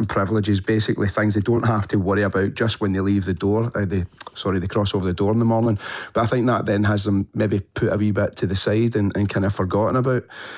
certain privileges, basically things they don't have to worry about just when they leave the door. They cross over the door in the morning. But I think that then has them maybe put a wee bit to the side and kind of forgotten about.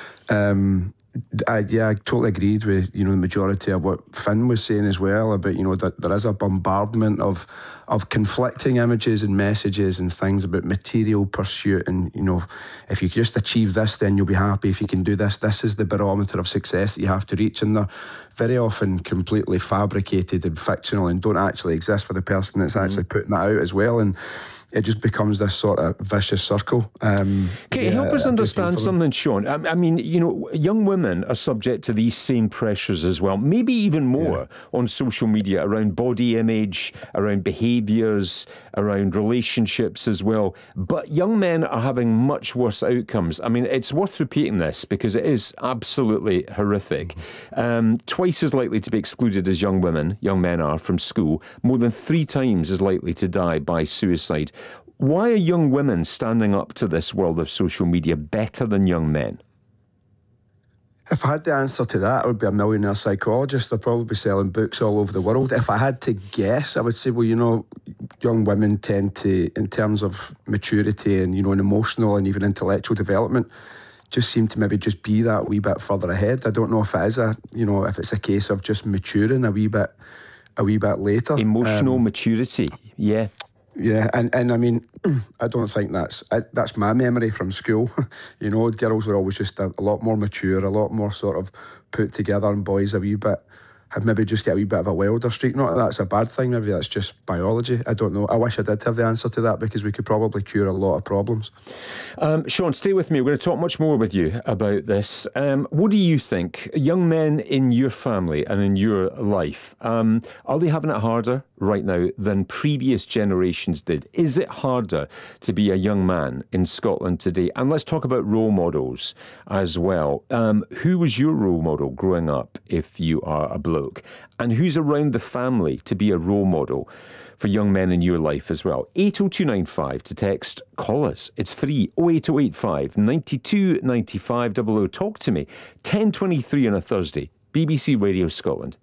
I totally agreed with the majority of what Finn was saying as well about that there is a bombardment of conflicting images and messages and things about material pursuit, and if you just achieve this then you'll be happy. If you can do this is the barometer of success that you have to reach, and they're very often completely fabricated and fictional and don't actually exist for the person that's actually putting that out as well, and it just becomes this sort of vicious circle. Okay, help us understand something, Sean. I mean, young women are subject to these same pressures as well, maybe even more on social media, around body image, around behaviours, around relationships as well. But young men are having much worse outcomes. I mean, it's worth repeating this because it is absolutely horrific. Twice as likely to be excluded as young men are from school, more than 3 times as likely to die by suicide. Why are young women standing up to this world of social media better than young men? If I had the answer to that, I would be a millionaire psychologist. They'd probably be selling books all over the world. If I had to guess, I would say, young women tend to, in terms of maturity and, and emotional and even intellectual development, just seem to maybe just be that wee bit further ahead. I don't know if it is if it's a case of just maturing a wee bit later. Emotional maturity, yeah. Yeah, and I mean, I don't think that's my memory from school. Girls were always just a lot more mature, a lot more sort of put together, and boys had maybe just get a wee bit of a wilder streak. Not that that's a bad thing, maybe that's just biology. I don't know. I wish I did have the answer to that because we could probably cure a lot of problems. Sean, stay with me. We're going to talk much more with you about this. What do you think? Young men in your family and in your life, are they having it harder right now than previous generations did? Is it harder to be a young man in Scotland today? And let's talk about role models as well. Who was your role model growing up, if you are a bloke? And who's around the family to be a role model for young men in your life as well? 80295 to text. Call us. It's free. 08085 92 95 00. Talk to me. 10:23 on a Thursday. BBC Radio Scotland.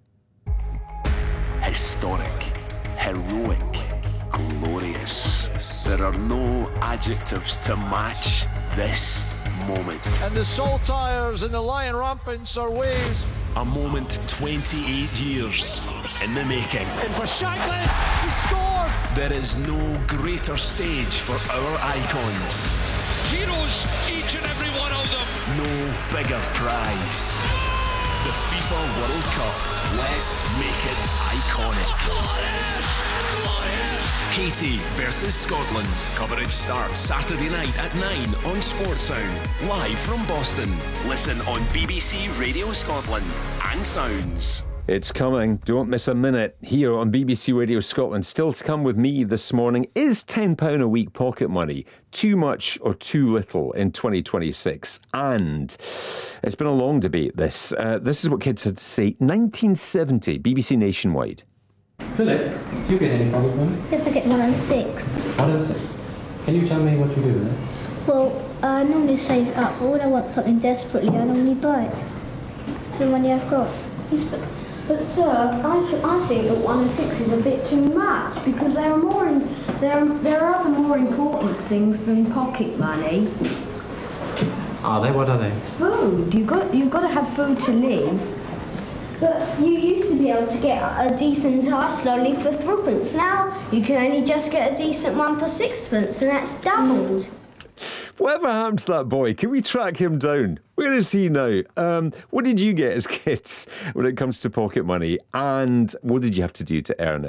Historic, heroic, glorious. There are no adjectives to match this moment. And the Saltires and the Lion Rampants are waves. A moment 28 years in the making. In for Shankland, he scored! There is no greater stage for our icons. Heroes, each and every one of them. No bigger prize. The FIFA World Cup. Let's make it iconic. Glorious! Haiti versus Scotland. Coverage starts Saturday night at 9 on Sportsound. Live from Boston. Listen on BBC Radio Scotland and Sounds. It's coming. Don't miss a minute here on BBC Radio Scotland. Still to come with me this morning. Is £10 a week pocket money too much or too little in 2026? And it's been a long debate, this. This is what kids had to say. 1970, BBC Nationwide. Philip, do you get any pocket money? Yes, I get 1 and 6. 1 and 6. Can you tell me what you do with it? Well, I normally save it up, but when I want something desperately, I normally buy it. The money I've got. But sir, I think that 1 and 6 is a bit too much because there are other more important things than pocket money. Are they? What are they? Food. You've got to have food to live. But you used to be able to get a decent ice lolly for 3pence. Now you can only just get a decent one for 6pence, and that's doubled. Whatever happened to that boy? Can we track him down? Where is he now? What did you get as kids when it comes to pocket money? And what did you have to do to earn it?